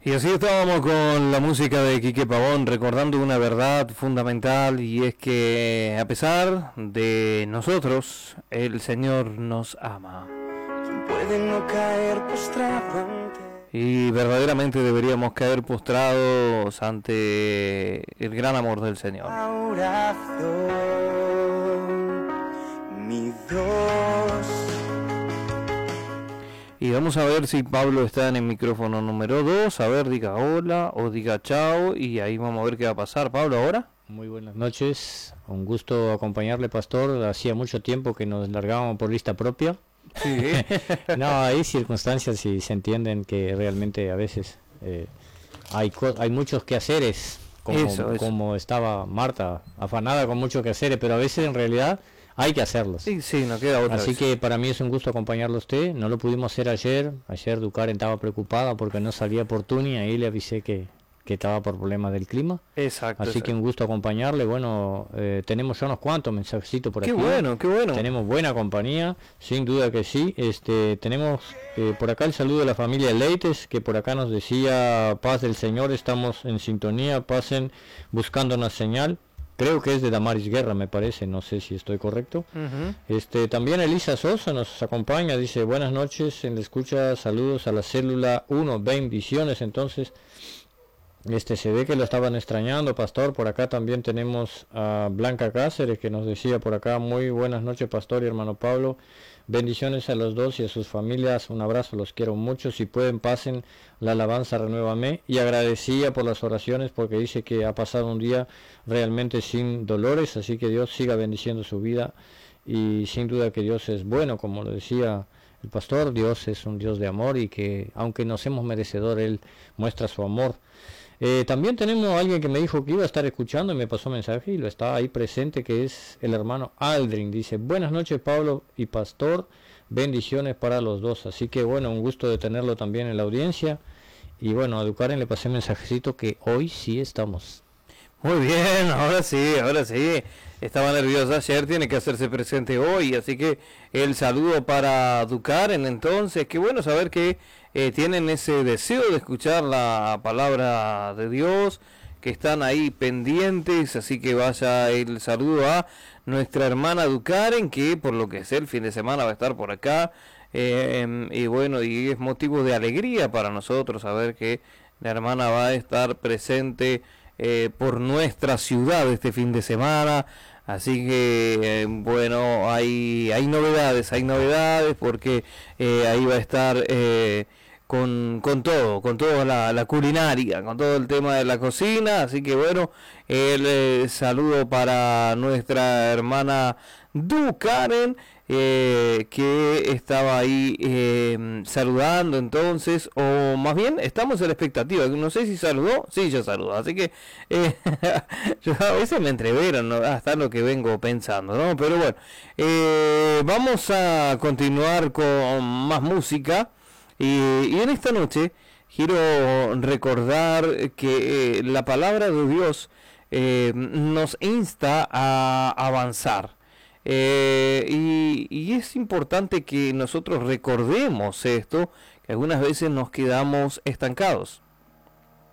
Y así estábamos con la música de Quique Pavón, recordando una verdad fundamental, y es que a pesar de nosotros, el Señor nos ama. Puede no caer postrado ante... Y verdaderamente deberíamos caer postrados ante el gran amor del Señor. Mi Dios. Y vamos a ver si Pablo está en el micrófono número 2. A ver, diga hola o diga chao. Y ahí vamos a ver qué va a pasar. Pablo, ¿ahora? Muy buenas noches. Un gusto acompañarle, pastor. Hacía mucho tiempo que nos largábamos por lista propia. Sí. No, hay circunstancias y se entienden que realmente a veces hay muchos quehaceres. Como estaba Marta, afanada con muchos quehaceres, pero a veces en realidad hay que hacerlos. Sí, no queda otra. Así que para mí es un gusto acompañarlo a usted. No lo pudimos hacer ayer. Ayer Ducaren estaba preocupada porque no salía por Tuni. Ahí le avisé que estaba por problemas del clima. Exacto. Así que un gusto acompañarle. Bueno, tenemos ya unos cuantos mensajecitos por aquí. Qué bueno. Tenemos buena compañía, sin duda que sí. Tenemos por acá el saludo de la familia Leites, que por acá nos decía: paz del Señor, estamos en sintonía, pasen buscando una señal. Creo que es de Damaris Guerra, me parece, no sé si estoy correcto. También Elisa Sosa nos acompaña, dice: buenas noches, en la escucha, saludos a la célula 1, bendiciones. Entonces, se ve que lo estaban extrañando, pastor. Por acá también tenemos a Blanca Cáceres, que nos decía por acá: muy buenas noches, pastor y hermano Pablo. Bendiciones a los dos y a sus familias, un abrazo, los quiero mucho. Si pueden, pasen la alabanza Renuévame. Y agradecía por las oraciones, porque dice que ha pasado un día realmente sin dolores, así que Dios siga bendiciendo su vida. Y sin duda que Dios es bueno, como lo decía el pastor. Dios es un Dios de amor, y que aunque no seamos merecedores, Él muestra su amor. También tenemos a alguien que me dijo que iba a estar escuchando y me pasó mensaje y lo está ahí presente, que es el hermano Aldrin. Dice: buenas noches, Pablo y pastor, bendiciones para los dos. Así que bueno, un gusto de tenerlo también en la audiencia. Y bueno, a Ducaren le pasé mensajecito que hoy sí estamos. Muy bien, ahora sí. Estaba nerviosa ayer, tiene que hacerse presente hoy, así que el saludo para Ducaren. Entonces, qué bueno saber que tienen ese deseo de escuchar la palabra de Dios, que están ahí pendientes, así que vaya el saludo a nuestra hermana Ducaren, que por lo que sé el fin de semana va a estar por acá, y bueno, y es motivo de alegría para nosotros saber que la hermana va a estar presente por nuestra ciudad este fin de semana. Así que bueno, hay novedades porque ahí va a estar con todo la culinaria, con todo el tema de la cocina. Así que bueno, el saludo para nuestra hermana Ducaren, que estaba ahí saludando entonces, o más bien estamos en la expectativa, no sé si saludó, sí, ya saludó, así que yo a veces me entrevero, ¿no? Hasta lo que vengo pensando, ¿no? Pero bueno, vamos a continuar con más música, y en esta noche quiero recordar que la palabra de Dios nos insta a avanzar. Y es importante que nosotros recordemos esto, que algunas veces nos quedamos estancados.